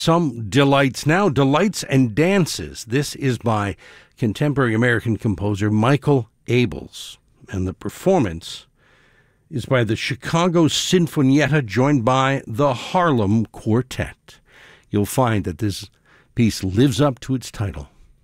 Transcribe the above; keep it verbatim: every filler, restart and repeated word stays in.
Some delights now, Delights and Dances. This is by contemporary American composer Michael Abels, and the performance is by the Chicago Sinfonietta, joined by the Harlem Quartet. You'll find that this piece lives up to its title.